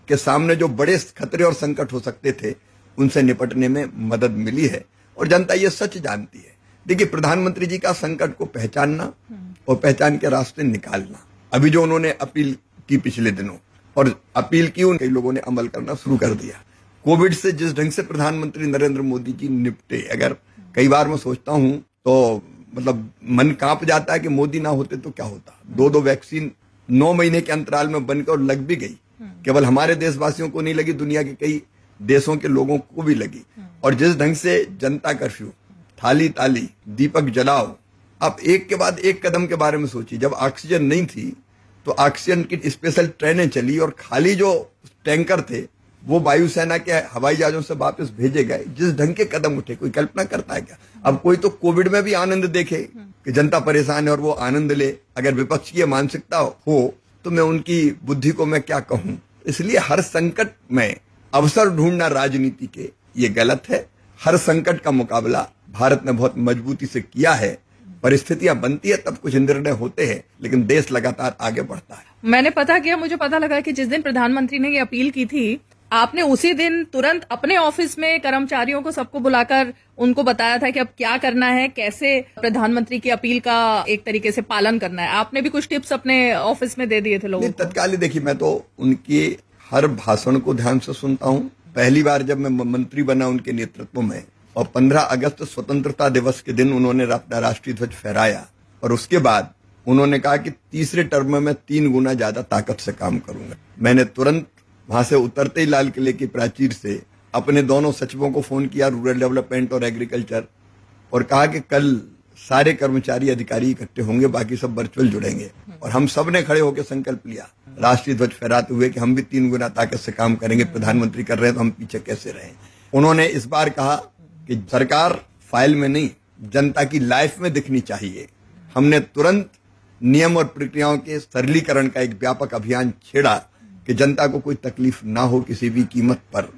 के सामने जो बड़े खतरे और संकट हो सकते थे उनसे निपटने में मदद मिली है और जनता ये सच जानती है। देखिए, प्रधानमंत्री जी का संकट को पहचानना और पहचान के रास्ते निकालना, अभी जो उन्होंने अपील की पिछले दिनों और अपील की उन कई लोगों ने अमल करना शुरू कर दिया। कोविड से जिस ढंग से प्रधानमंत्री नरेंद्र मोदी जी निपटे, अगर कई बार मैं सोचता हूं तो मतलब मन कांप जाता है कि मोदी ना होते तो क्या होता। दो वैक्सीन 9 महीने के अंतराल में बनकर और लग भी गई। केवल हमारे देशवासियों को नहीं लगी, दुनिया के कई देशों के लोगों को भी लगी। और जिस ढंग से जनता कर्फ्यू, थाली ताली, दीपक जलाओ, अब एक के बाद एक कदम के बारे में सोचिए। जब ऑक्सीजन नहीं थी तो ऑक्सीजन की स्पेशल ट्रेनें चली और खाली जो टैंकर थे वो वायुसेना के हवाई जहाजों से वापस भेजे गए। जिस ढंग के कदम उठे, कोई कल्पना करता है क्या? अब कोई तो कोविड में भी आनंद देखे कि जनता परेशान है और वो आनंद ले। अगर विपक्ष की मानसिकता हो तो मैं उनकी बुद्धि को मैं क्या कहूं। इसलिए हर संकट में अवसर ढूंढना राजनीति के ये गलत है। हर संकट का मुकाबला भारत ने बहुत मजबूती से किया है। परिस्थितियां बनती है तब कुछ निर्णय होते हैं, लेकिन देश लगातार आगे बढ़ता है। मैंने पता किया, मुझे पता लगा कि जिस दिन प्रधानमंत्री ने ये अपील की थी, आपने उसी दिन तुरंत अपने ऑफिस में कर्मचारियों को सबको बुलाकर उनको बताया था कि अब क्या करना है, कैसे प्रधानमंत्री की अपील का एक तरीके से पालन करना है। आपने भी कुछ टिप्स अपने ऑफिस में दे दिए थे लोगों को? तत्काल ही देखिए, मैं तो उनके हर भाषण को ध्यान से सुनता हूं। पहली बार जब मैं मंत्री बना उनके नेतृत्व में और 15 अगस्त स्वतंत्रता दिवस के दिन उन्होंने अपना राष्ट्रीय ध्वज फहराया और उसके बाद उन्होंने कहा कि तीसरे टर्म में मैं 3 गुना ज्यादा ताकत से काम करूंगा। मैंने तुरंत वहां से उतरते ही लाल किले की प्राचीर से अपने दोनों सचिवों को फोन किया, रूरल डेवलपमेंट और एग्रीकल्चर, और कहा कि कल सारे कर्मचारी अधिकारी इकट्ठे होंगे, बाकी सब वर्चुअल जुड़ेंगे। और हम सब ने खड़े होकर संकल्प लिया राष्ट्रीय ध्वज फहराते हुए कि हम भी 3 गुना ताकत से काम करेंगे। प्रधानमंत्री कर रहे हैं तो हम पीछे कैसे रहें। उन्होंने इस बार कहा कि सरकार फाइल में नहीं, जनता की लाइफ में दिखनी चाहिए। हमने तुरंत नियम और प्रक्रियाओं के सरलीकरण का एक व्यापक अभियान छेड़ा कि जनता को कोई तकलीफ ना हो किसी भी कीमत पर।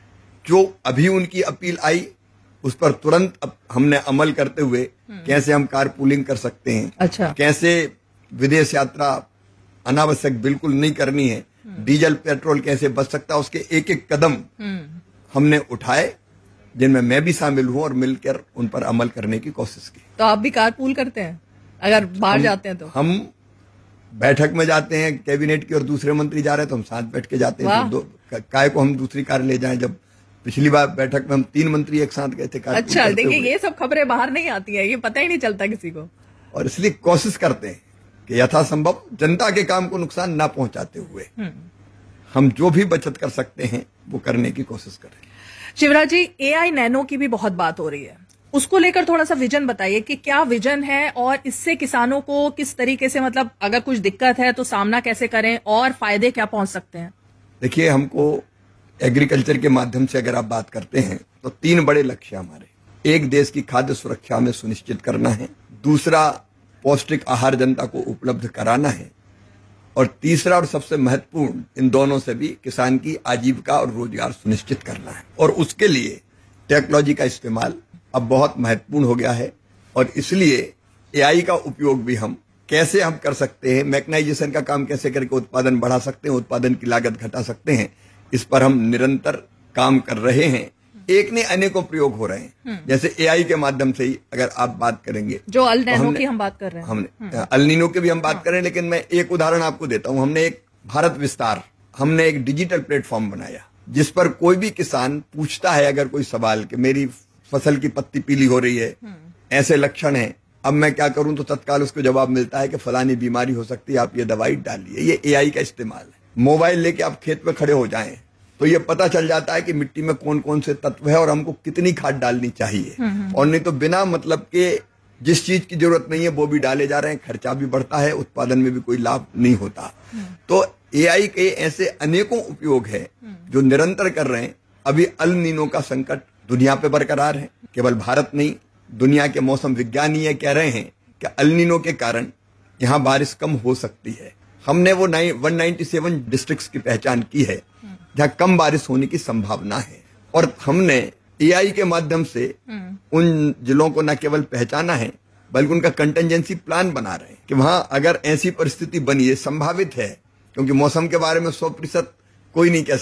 जो अभी उनकी अपील आई उस पर तुरंत हमने अमल करते हुए कैसे हम कार पूलिंग कर सकते हैं, अच्छा, कैसे विदेश यात्रा अनावश्यक बिल्कुल नहीं करनी है, डीजल पेट्रोल कैसे बच सकता है, उसके एक एक कदम हमने उठाए जिनमें मैं भी शामिल हूं और मिलकर उन पर अमल करने की कोशिश की। तो आप भी कार पूल करते हैं अगर बाहर जाते हैं तो? हम बैठक में जाते हैं कैबिनेट की और दूसरे मंत्री जा रहे हैं तो हम साथ बैठ के जाते हैं। तो काय को हम दूसरी कार ले जाएं। जब पिछली बार बैठक में हम 3 मंत्री एक साथ गए थे कार। अच्छा, देखिए ये सब खबरें बाहर नहीं आती है, ये पता ही नहीं चलता किसी को। और इसलिए कोशिश करते हैं कि यथासंभव जनता के काम को नुकसान ना पहुंचाते हुए हम जो भी बचत कर सकते हैं वो करने की कोशिश करें। शिवराज जी, AI नैनो की भी बहुत बात हो रही है, उसको लेकर थोड़ा सा विजन बताइए कि क्या विजन है और इससे किसानों को किस तरीके से, मतलब अगर कुछ दिक्कत है तो सामना कैसे करें और फायदे क्या पहुंच सकते हैं? देखिए, हमको एग्रीकल्चर के माध्यम से अगर आप बात करते हैं तो 3 बड़े लक्ष्य हमारे। एक, देश की खाद्य सुरक्षा में सुनिश्चित करना है। दूसरा, पौष्टिक आहार जनता को उपलब्ध कराना है। और तीसरा और सबसे महत्वपूर्ण, इन दोनों से भी किसान की आजीविका और रोजगार सुनिश्चित करना है। और उसके लिए टेक्नोलॉजी का इस्तेमाल अब बहुत महत्वपूर्ण हो गया है और इसलिए AI का उपयोग भी हम कैसे कर सकते हैं, मैकेनाइजेशन का काम कैसे करके उत्पादन बढ़ा सकते हैं, उत्पादन की लागत घटा सकते हैं, इस पर हम निरंतर काम कर रहे हैं। एक ने अनेकों प्रयोग हो रहे हैं। जैसे AI के माध्यम से ही अगर आप बात करेंगे, जो अल नैनो की हम बात कर रहे हैं, हमने अल नीनो की भी हम बात करें, लेकिन मैं एक उदाहरण आपको देता हूं। हमने एक भारत विस्तार, हमने एक डिजिटल प्लेटफॉर्म बनाया जिस पर कोई भी किसान पूछता है अगर कोई सवाल कि मेरी फसल की पत्ती पीली हो रही है, ऐसे लक्षण है, अब मैं क्या करूं, तो तत्काल उसको जवाब मिलता है कि फलानी बीमारी हो सकती है, आप ये दवाई डालिए। ये AI का इस्तेमाल है। मोबाइल लेके आप खेत में खड़े हो जाएं तो ये पता चल जाता है कि मिट्टी में कौन कौन से तत्व है और हमको कितनी खाद डालनी चाहिए। और नहीं तो बिना मतलब के जिस चीज की जरूरत नहीं है वो भी डाले जा रहे हैं, खर्चा भी बढ़ता है, उत्पादन में भी कोई लाभ नहीं होता। तो AI के ऐसे अनेकों उपयोग है जो निरंतर कर रहे हैं। अभी अल नीनो का संकट दुनिया पे बरकरार है, केवल भारत नहीं, दुनिया के मौसम विज्ञानी ये कह रहे हैं कि अल नीनो के कारण यहाँ बारिश कम हो सकती है। हमने वो 197 डिस्ट्रिक्ट्स की पहचान की है जहाँ कम बारिश होने की संभावना है और हमने AI के माध्यम से उन जिलों को न केवल पहचाना है बल्कि उनका कंटेंजेंसी प्लान बना रहे हैं कि वहां अगर ऐसी परिस्थिति बनी है, संभावित है, क्योंकि मौसम के बारे में 100% कोई नहीं कह